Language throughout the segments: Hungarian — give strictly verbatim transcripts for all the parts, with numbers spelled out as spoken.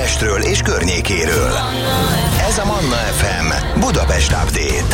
Budapestről és környékéről. Ez a Manna ef em Budapest Update.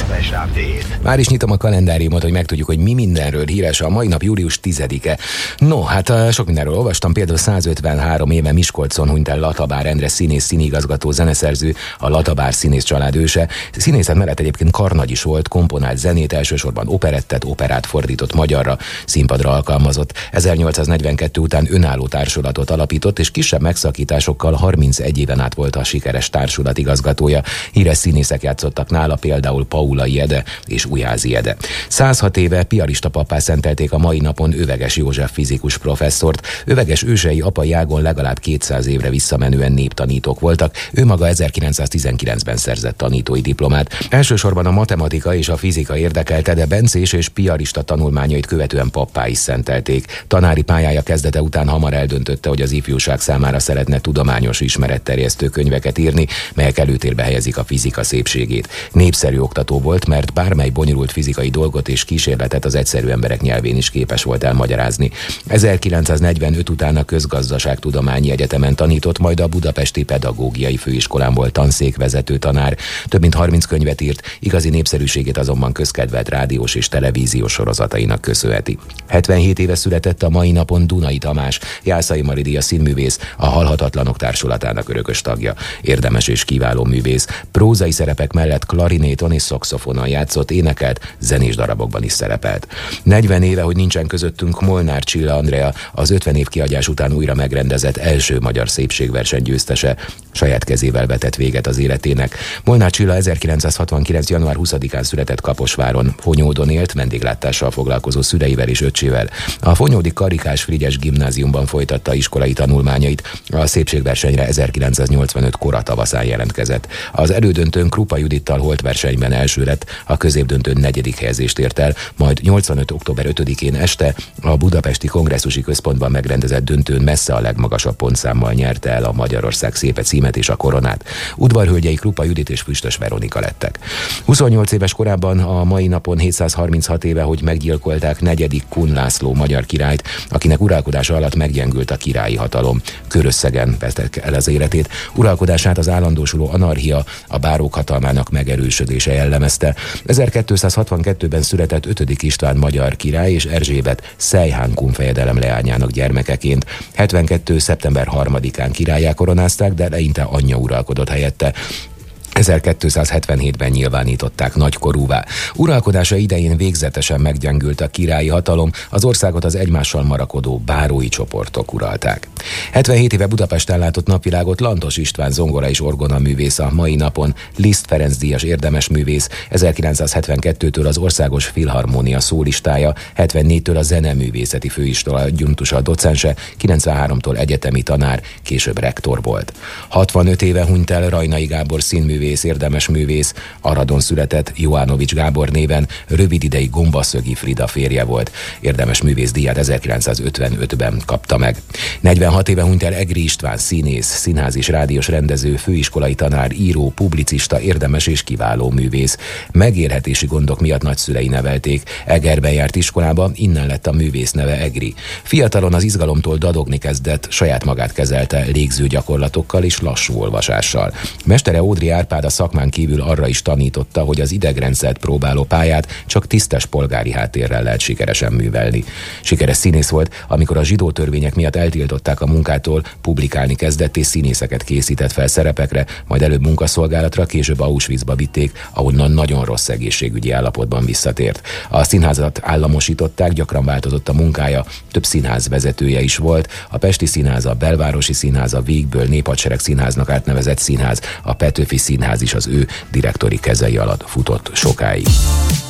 Már is nyitom a kalendáriumot, hogy megtudjuk, hogy mi mindenről híres a mai nap, július tizedike. No, hát sok mindenről olvastam, például százötvenhárom éve Miskolcon hunyt el Latabár Endre színész, színigazgató, zeneszerző, a Latabár színész család őse. Színészet mellett egyébként karnagy is volt, komponált zenét, elsősorban operettet, operát fordított magyarra, színpadra alkalmazott. ezernyolcszáznegyvenkettő után önálló társulatot alapított, és kisebb megszakításokkal harmincegy éven át volt a sikeres társulat igazgatója. Híres színészek játszottak nála, például Paulai Ede és Ujjázi Ede. százhat éve piarista pappá szentelték a mai napon Öveges József fizikus professzort. Öveges ősei apai ágon legalább kétszáz évre visszamenően néptanítók voltak. Ő maga ezerkilencszáztizenkilencben szerzett tanítói diplomát. Elsősorban a matematika és a fizika érdekelte, de bencés és piarista tanulmányait követően pappá is szentelték. Tanári pályája kezdete után hamar eldöntötte, hogy az ifjúság számára szeretne tudományos ismeretterjesztő könyveket írni, melyek előtérbe helyezik a fizika szépségét. Népszerű oktató volt, mert bármely bonyolult fizikai dolgot és kísérletet az egyszerű emberek nyelvén is képes volt elmagyarázni. ezerkilencszáznegyvenöt után a Közgazdaságtudományi Egyetemen tanított, majd a Budapesti Pedagógiai Főiskolán volt tanszékvezető tanár. Több mint harminc könyvet írt, igazi népszerűségét azonban közkedvelt rádiós és televíziós sorozatainak köszönheti. hetvenhét éve született a mai napon Dunai Tamás, Jászai Maridia színművész, a Halhatatlanok társulatának örökös tagja. Érdemes és kiváló művész. Prózai szerepek mellett klarinéton és szaxofonon játszott, énekelt, zenés darabokban is szerepelt. negyven éve, hogy nincsen közöttünk, Molnár Csilla Andrea, az ötven év kiadás után újra megrendezett első magyar szépségverseny győztese. Saját kezével vetett véget az életének. Molnár Csilla ezerkilencszázhatvankilenc. január huszadikán született Kaposváron. Fonyódon élt, vendéglátással foglalkozó szüleivel és öccsével. A fonyódi Karikás Frigyes gimnáziumban folytatta iskolai tanulmányait. A szépségversenyre ezerkilencszáznyolcvanöt kora tavaszán jelentkezett. Az elődöntőn Krupa Judittal holtversenyben első lett, a középdöntőn negyedik helyezést ért el, majd nyolcvanöt. október ötödikén este a Budapesti Kongresszusi Központban megrendezett döntőn messze a legmagasabb pontszámmal nyerte el a Magyarország szépe címet és a koronát. Udvarhölgyei Krupa Judit és Füstös Veronika lettek. huszonnyolc éves korában, a mai napon hétszázharminchat éve, hogy meggyilkolták negyedik Kun László magyar királyt, akinek uralkodása alatt meggyengült a királyi hatalom. Körösszegen vesztette el az életét. Uralkodását az állandósuló anarchia, a bárók hatalmának megerősödése jellemezte. ezerkétszázhatvankettőben született ötödik István magyar király és Erzsébet Szejhán Kun fejedelem leányának gyermekeként. hetvenkettő. szeptember harmadikán királlyá koronázták, de eleinte anyja uralkodott helyette. ezerkétszázhetvenhétben nyilvánították nagykorúvá. Uralkodása idején végzetesen meggyengült a királyi hatalom, az országot az egymással marakodó bárói csoportok uralták. hetvenhét éve Budapesten látott napvilágot Lantos István zongora és orgona művész a mai napon, Liszt Ferenc díjas érdemes művész, ezerkilencszázhetvenkettőtől az Országos Filharmónia szólistája, hetvennégytől a Zeneművészeti Főiskola adjunktusa, docense, kilencvenháromtól egyetemi tanár, később rektor volt. hatvanöt éve hunyt el Rajnai Gábor színművész, érdemes művész, Aradon született, Joánovics Gábor néven, rövid ideig Gombaszögi Frida férje volt. Érdemes művész díját ezerkilencszázötvenötben kapta meg. negyvenhat éve hunyt el Egri István színész, színház és rádiós rendező, főiskolai tanár, író, publicista, érdemes és kiváló művész. Megélhetési gondok miatt nagyszülei nevelték. Egerben járt iskolába, innen lett a művész neve Egri. Fiatalon az izgalomtól dadogni kezdett, saját magát kezelte légző gyakorlatokkal és lassú olvasással. Mestere Ódri Árpád a szakmán kívül arra is tanította, hogy az idegrendszert próbáló pályát csak tisztes polgári háttérrel lehet sikeresen művelni. Sikeres színész volt, amikor a zsidó törvények miatt eltiltották a munkától, publikálni kezdett és színészeket készített fel szerepekre, majd előbb munkaszolgálatra, később Auschwitzba vitték, ahonnan nagyon rossz egészségügyi állapotban visszatért. A színházat államosították, gyakran változott a munkája, több színház vezetője is volt, a Pesti Színház, a Belvárosi Színház, a Vígből Néphadsereg Színháznak átnevezett színház, a Petőfi Színház is az ő direktori kezei alatt futott sokáig.